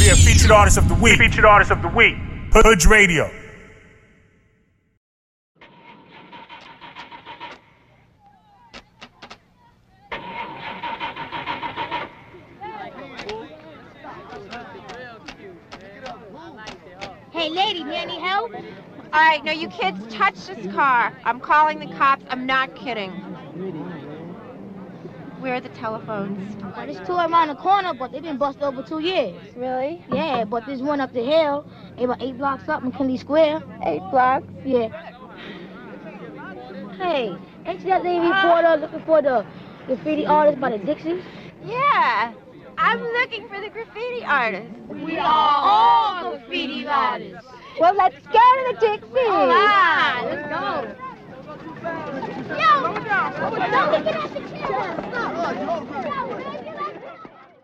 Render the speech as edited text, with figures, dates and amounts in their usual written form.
Be a featured artist of the week. Featured artist of the week. Hood Radio. Hey, lady, need any help? All right, now you kids touch this car. I'm calling the cops. I'm not kidding. Where are the telephones? Well, there's two around the corner, but they've been busted over 2 years. Really? Yeah, but there's one up the hill, about 8 blocks up in Kennedy Square. 8 blocks? Yeah. Hey, ain't you that lady reporter looking for the graffiti artist by the Dixies? Yeah. I'm looking for the graffiti artist. We are all graffiti artists. Well, let's go to the Dixies. All right, let's go. Yo, don't get out the chair.